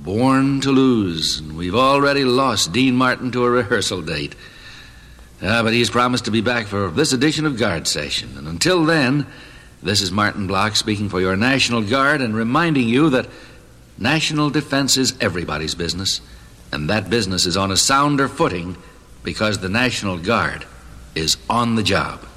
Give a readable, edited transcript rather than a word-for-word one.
born to lose, and we've already lost Dean Martin to a rehearsal date. But he's promised to be back for this edition of Guard Session. And until then, this is Martin Block speaking for your National Guard and reminding you that national defense is everybody's business, and that business is on a sounder footing because the National Guard is on the job.